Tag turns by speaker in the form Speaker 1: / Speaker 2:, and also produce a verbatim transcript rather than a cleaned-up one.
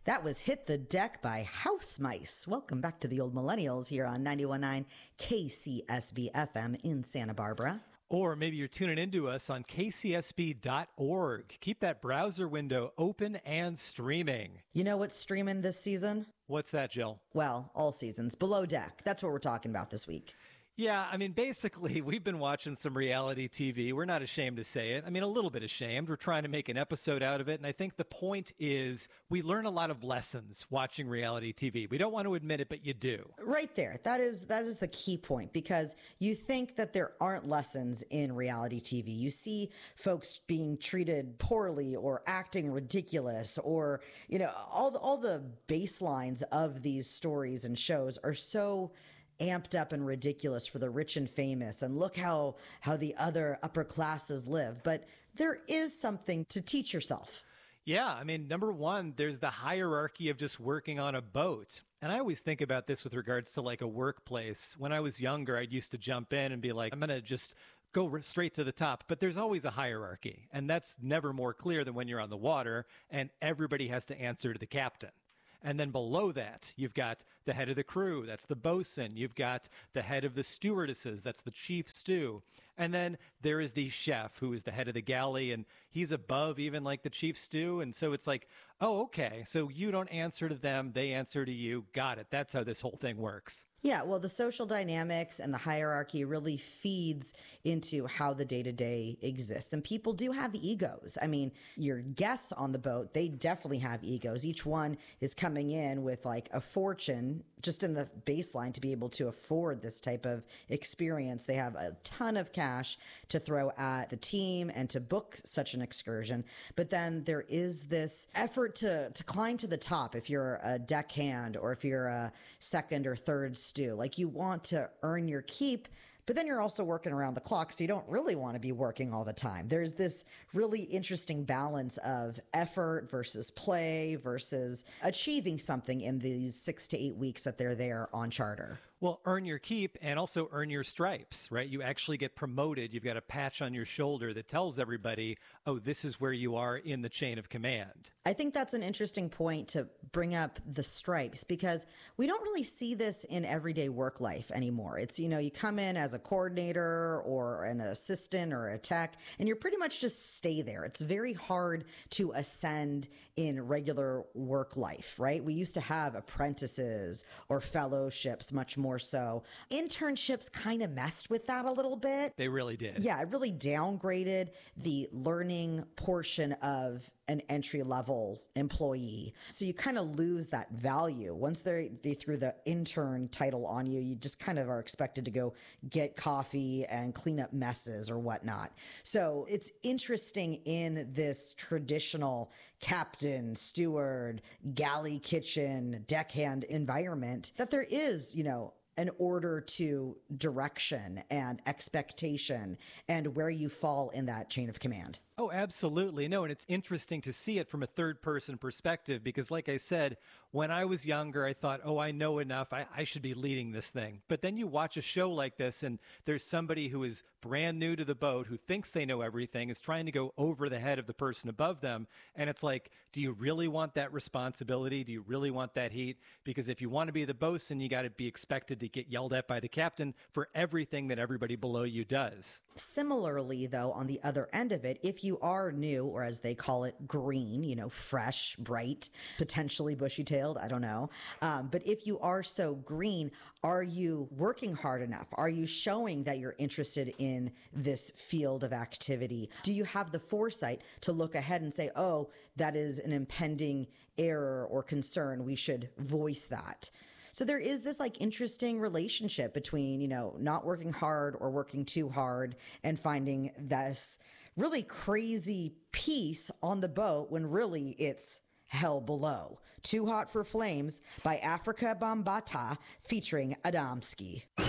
Speaker 1: That was Hit the Deck by House Mice. Welcome back to the Old Millennials here on ninety-one point nine K C S B F M in Santa Barbara.
Speaker 2: Or maybe you're tuning into us on K C S B dot org. Keep that browser window open and streaming.
Speaker 1: You know what's streaming this season?
Speaker 2: What's that, Jill?
Speaker 1: Well, all seasons. Below Deck. That's what we're talking about this week.
Speaker 2: Yeah, I mean, basically, we've been watching some reality T V. We're not ashamed to say it. I mean, a little bit ashamed. We're trying to make an episode out of it. And I think the point is we learn a lot of lessons watching reality T V. We don't want to admit it, but you do.
Speaker 1: Right there. That is that is the key point, because you think that there aren't lessons in reality T V. You see folks being treated poorly or acting ridiculous, or, you know, all the, all the baselines of these stories and shows are so amped up and ridiculous for the rich and famous, and look how how the other upper classes live. But there is something to teach yourself.
Speaker 2: Yeah, I mean, number one, there's the hierarchy of just working on a boat. And I always think about this with regards to like a workplace. When I was younger, I used to jump in and be like, I'm going to just go straight to the top. But there's always a hierarchy. And that's never more clear than when you're on the water and everybody has to answer to the captain. And then below that, you've got the head of the crew. That's the bosun. You've got the head of the stewardesses. That's the chief stew. And then there is the chef, who is the head of the galley, and he's above even like the chief stew. And so it's like, oh, okay, so you don't answer to them. They answer to you. Got it. That's how this whole thing works.
Speaker 1: Yeah, well, the social dynamics and the hierarchy really feeds into how the day-to-day exists. And people do have egos. I mean, your guests on the boat, they definitely have egos. Each one is coming in with like a fortune just in the baseline to be able to afford this type of experience. They have a ton of cash to throw at the team and to book such an excursion. But then there is this effort to, to climb to the top. If you're a deckhand or if you're a second or third stew, like you want to earn your keep, but then you're also working around the clock, so you don't really want to be working all the time. There's this really interesting balance of effort versus play versus achieving something in these six to eight weeks that they're there on charter.
Speaker 2: Well, earn your keep and also earn your stripes, right? You actually get promoted. You've got a patch on your shoulder that tells everybody, oh, this is where you are in the chain of command.
Speaker 1: I think that's an interesting point to bring up the stripes, because we don't really see this in everyday work life anymore. It's, you know, you come in as a coordinator or an assistant or a tech, and you're pretty much just stay there. It's very hard to ascend in regular work life, right? We used to have apprentices or fellowships much more so. Internships kind of messed with that a little bit.
Speaker 2: They really did.
Speaker 1: Yeah, it really downgraded the learning portion of an entry-level employee. So you kind of lose that value. Once they they threw the intern title on you, you just kind of are expected to go get coffee and clean up messes or whatnot. So it's interesting in this traditional captain, steward, galley kitchen, deckhand environment that there is, you know, an order to direction and expectation and where you fall in that chain of command.
Speaker 2: Oh, absolutely. No, and it's interesting to see it from a third person perspective because, like I said, when I was younger, I thought, oh, I know enough. I, I should be leading this thing. But then you watch a show like this and there's somebody who is brand new to the boat, who thinks they know everything, is trying to go over the head of the person above them. And it's like, do you really want that responsibility? Do you really want that heat? Because if you want to be the bosun, you got to be expected to get yelled at by the captain for everything that everybody below you does.
Speaker 1: Similarly, though, on the other end of it, if you are new, or as they call it, green, you know, fresh, bright, potentially bushy-tailed, I don't know. Um, but if you are so green, are you working hard enough? Are you showing that you're interested in this field of activity? Do you have the foresight to look ahead and say, oh, that is an impending error or concern. We should voice that. So there is this like interesting relationship between, you know, not working hard or working too hard and finding this really crazy peace on the boat when really it's hell below. Too Hot for Flames by Afrika Bambaataa featuring Adamski.